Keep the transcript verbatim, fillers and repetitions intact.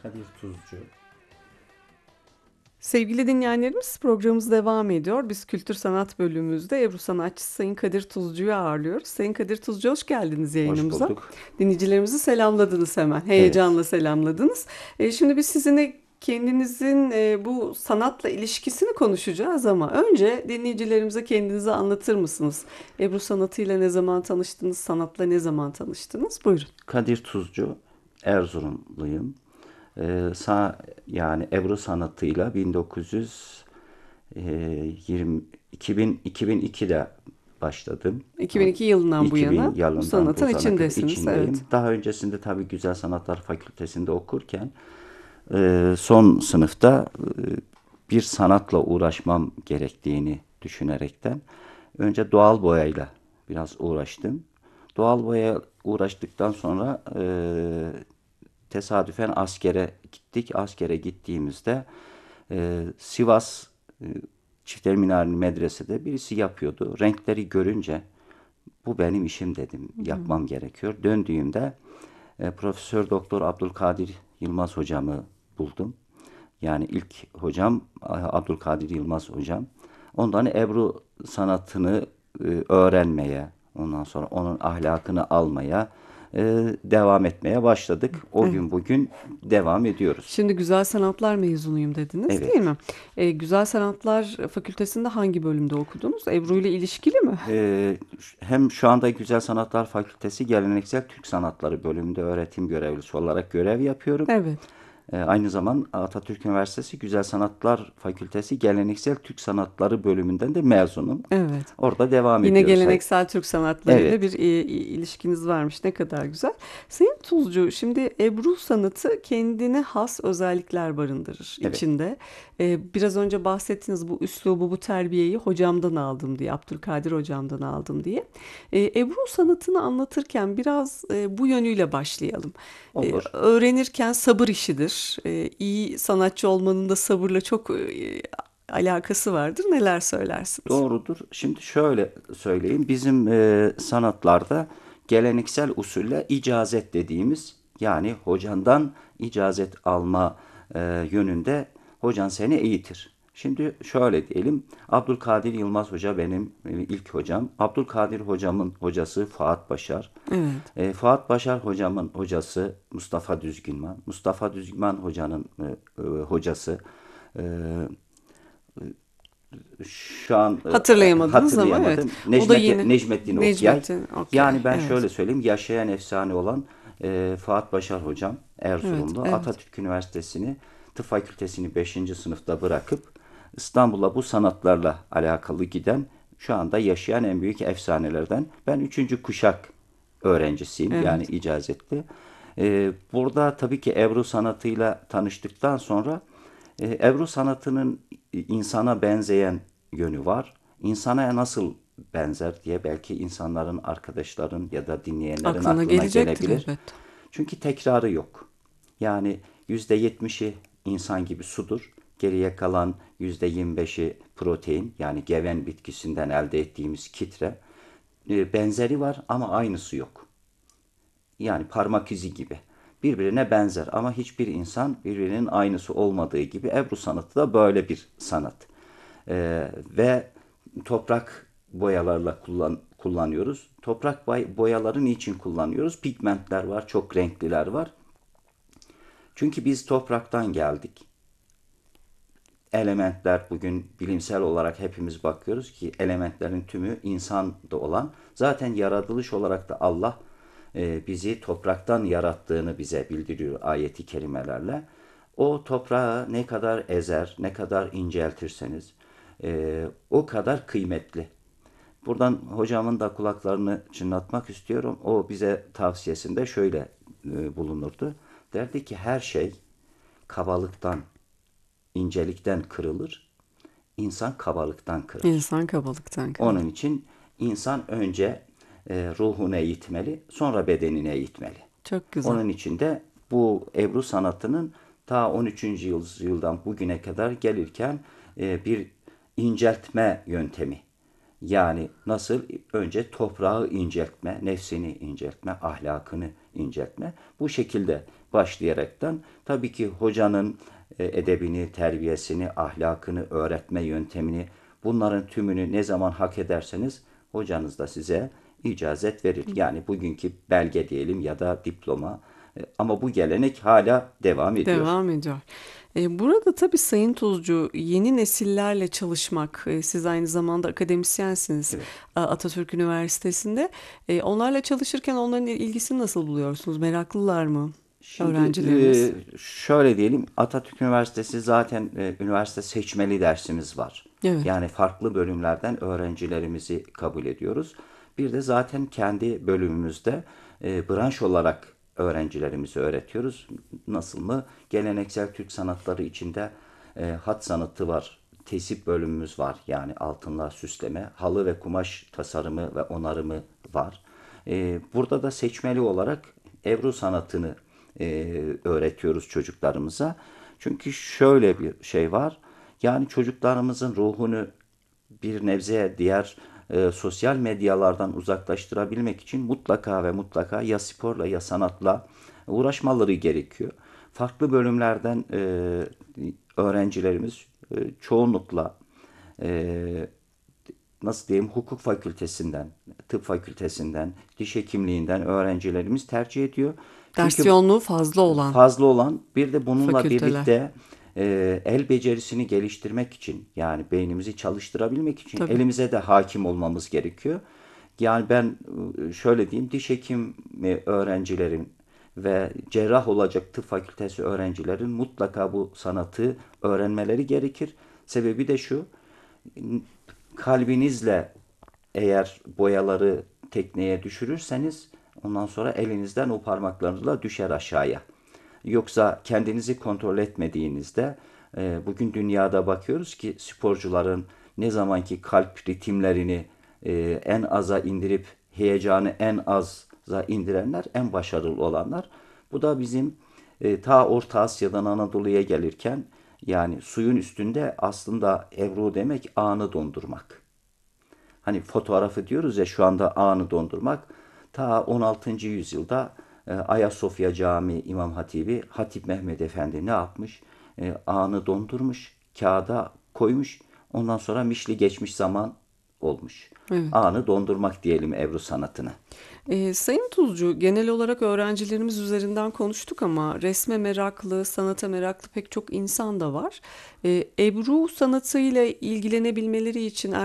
Kadir Tuzcu. Sevgili dinleyenlerimiz programımız devam ediyor. Biz Kültür Sanat bölümümüzde Ebru sanatçısı Sayın Kadir Tuzcu'yu ağırlıyoruz. Sayın Kadir Tuzcu hoş geldiniz Hoş yayınımıza. bulduk. Dinleyicilerimizi selamladınız hemen. Evet. Heyecanla selamladınız. E, şimdi biz sizinle kendinizin e, bu sanatla ilişkisini konuşacağız ama önce dinleyicilerimize kendinizi anlatır mısınız? Ebru sanatıyla ne zaman tanıştınız? Sanatla ne zaman tanıştınız? Buyurun. Kadir Tuzcu. Erzurumluyum. Ee, sa yani Ebru sanatıyla bin dokuz yüz yirmi iki bin iki bin ikide başladım. iki bin iki yılından bu iki bin yana bu yılından bu sanatın zamana kadar içindesiniz. Evet. içindeyim. Daha öncesinde tabii Güzel Sanatlar Fakültesinde okurken e, son sınıfta e, bir sanatla uğraşmam gerektiğini düşünerekten önce doğal boyayla biraz uğraştım. Doğal boya uğraştıktan sonra e, tesadüfen askere gittik. Askere gittiğimizde e, Sivas e, Çifter Minareli Medrese'de birisi yapıyordu. Renkleri görünce bu benim işim dedim. Yapmam gerekiyor. Döndüğümde e, Profesör Doktor Abdülkadir Yılmaz hocamı buldum. Yani ilk hocam Abdülkadir Yılmaz hocam. Ondan Ebru sanatını e, öğrenmeye, ondan sonra onun ahlakını almaya, e, devam etmeye başladık. O Evet. gün bugün devam ediyoruz. Şimdi Güzel Sanatlar mezunuyum dediniz, değil Evet. mi? Ee, Güzel Sanatlar Fakültesinde hangi bölümde okudunuz? Ebru ile ilişkili mi? E, hem şu anda Güzel Sanatlar Fakültesi Geleneksel Türk Sanatları bölümünde öğretim görevlisi olarak görev yapıyorum. Evet. E, aynı zaman Atatürk Üniversitesi Güzel Sanatlar Fakültesi Geleneksel Türk Sanatları bölümünden de mezunum. Evet. Orada devam Yine ediyoruz. geleneksel Türk sanatlarıyla Evet, bir e, ilişkiniz varmış. Ne kadar güzel. Sayın Tuzcu, şimdi Ebru sanatı kendine has özellikler barındırır evet. içinde. E, biraz önce bahsettiniz bu üslubu, bu terbiyeyi hocamdan aldım diye, Abdülkadir hocamdan aldım diye. E, Ebru sanatını anlatırken biraz e, bu yönüyle başlayalım. E, Olur. öğrenirken sabır işidir. E, iyi sanatçı olmanın da sabırla çok e, alakası vardır. Neler söylersiniz? Doğrudur. Şimdi şöyle söyleyeyim. Bizim e, sanatlarda geleneksel usulle icazet dediğimiz yani hocandan icazet alma e, yönünde hocan seni eğitir. Şimdi şöyle diyelim. Abdülkadir Yılmaz Hoca benim e, ilk hocam. Abdülkadir hocamın hocası Fuat Başar. Evet. E, Fuat Başar hocamın hocası Mustafa Düzgünman. Mustafa Düzgünman hocanın e, e, hocası e, şu an e, Hatırlayamadınız ama evet. hatırlayamadım. O da Necmet, yeni Necmettin Okyay. Necmettin Okyay. Yani ben Evet. şöyle söyleyeyim. Yaşayan efsane olan e, Fuat Başar hocam Evet. Erzurumlu. Evet. Atatürk Üniversitesi'ni tıp fakültesini beşinci sınıfta bırakıp İstanbul'a bu sanatlarla alakalı giden şu anda yaşayan en büyük efsanelerden. Ben üçüncü kuşak öğrencisiyim. Yani Evet. icazetli. E, burada tabii ki Ebru sanatıyla tanıştıktan sonra e, Ebru sanatının insana benzeyen yönü var. İnsana nasıl benzer diye belki insanların, arkadaşların ya da dinleyenlerin Aklına aklına gelecektir gelebilir. elbette. Çünkü tekrarı yok. Yani yüzde yetmişi insan gibi sudur. Geriye kalan yüzde yirmi beşi protein yani geven bitkisinden elde ettiğimiz kitre. E, benzeri var ama aynısı yok. Yani parmak izi gibi. Birbirine benzer ama hiçbir insan birbirinin aynısı olmadığı gibi Ebru sanatı da böyle bir sanat. Ee, ve toprak boyalarla kullan, kullanıyoruz. Toprak boyaları niçin kullanıyoruz? Pigmentler var, çok renkliler var. Çünkü biz topraktan geldik. Elementler bugün bilimsel olarak hepimiz bakıyoruz ki elementlerin tümü insanda olan. Zaten yaratılış olarak da Allah e, bizi topraktan yarattığını bize bildiriyor ayeti kerimelerle. O toprağı ne kadar ezer, ne kadar inceltirseniz e, o kadar kıymetli. Buradan hocamın da kulaklarını çınlatmak istiyorum. O bize tavsiyesinde şöyle e, bulunurdu. Derdi ki her şey kabalıktan, incelikten kırılır, insan kabalıktan kırılır. İnsan kabalıktan kırılır. Onun için insan önce e, ruhunu eğitmeli, sonra bedenini eğitmeli. Çok güzel. Onun için de bu Ebru sanatının ta on üçüncü yüzyıldan bugüne kadar gelirken e, bir inceltme yöntemi. Yani nasıl? Önce toprağı inceltme, nefsini inceltme, ahlakını inceltme. Bu şekilde başlayaraktan tabii ki hocanın e, edebini, terbiyesini, ahlakını, öğretme yöntemini, bunların tümünü ne zaman hak ederseniz hocanız da size icazet verir. Yani bugünkü belge diyelim ya da diploma. E, Ama bu gelenek hala devam ediyor. Devam ediyor. E, Burada tabii Sayın Tuzcu, yeni nesillerle çalışmak, e, siz aynı zamanda akademisyensiniz Evet. A- Atatürk Üniversitesi'nde. E, Onlarla çalışırken onların ilgisini nasıl buluyorsunuz? Meraklılar mı Şimdi öğrencileriniz? e, şöyle diyelim, Atatürk Üniversitesi zaten e, üniversite seçmeli dersimiz var. Evet, Yani farklı bölümlerden öğrencilerimizi kabul ediyoruz. Bir de zaten kendi bölümümüzde e, branş olarak öğrencilerimizi öğretiyoruz. Nasıl mı? Geleneksel Türk sanatları içinde e, hat sanatı var. Tesip bölümümüz var. Yani altınlar süsleme, halı ve kumaş tasarımı ve onarımı var. E, burada da seçmeli olarak Ebru sanatını e, öğretiyoruz çocuklarımıza. Çünkü şöyle bir şey var. Yani çocuklarımızın ruhunu bir nebze diğer e, sosyal medyalardan uzaklaştırabilmek için mutlaka ve mutlaka ya sporla ya sanatla uğraşmaları gerekiyor. Farklı bölümlerden e, öğrencilerimiz e, çoğunlukla e, nasıl diyeyim, hukuk fakültesinden, tıp fakültesinden, diş hekimliğinden öğrencilerimiz tercih ediyor. ders Çünkü yoğunluğu fazla olan fazla olan, bir de bununla fakülteler. birlikte e, el becerisini geliştirmek için, yani beynimizi çalıştırabilmek için Tabii. elimize de hakim olmamız gerekiyor. Yani ben e, şöyle diyeyim, diş hekimi öğrencilerin ve cerrah olacak tıp fakültesi öğrencilerin mutlaka bu sanatı öğrenmeleri gerekir. Sebebi de şu: kalbinizle eğer boyaları tekneye düşürürseniz ondan sonra elinizden o parmaklarınızla düşer aşağıya. Yoksa kendinizi kontrol etmediğinizde e, bugün dünyada bakıyoruz ki sporcuların ne zamanki kalp ritimlerini e, en aza indirip heyecanı en aza indirenler en başarılı olanlar. Bu da bizim e, ta Orta Asya'dan Anadolu'ya gelirken, yani suyun üstünde aslında Ebru demek anı dondurmak. Hani fotoğrafı diyoruz ya şu anda, anı dondurmak. Ta on altıncı yüzyılda e, Ayasofya Camii İmam Hatibi Hatip Mehmet Efendi ne yapmış? E, anı dondurmuş, kağıda koymuş. Ondan sonra mişli geçmiş zaman olmuş. Evet. Anı dondurmak diyelim Ebru sanatına. Ee, Sayın Tuzcu, genel olarak öğrencilerimiz üzerinden konuştuk ama resme meraklı, sanata meraklı pek çok insan da var. Ee, Ebru sanatıyla ilgilenebilmeleri için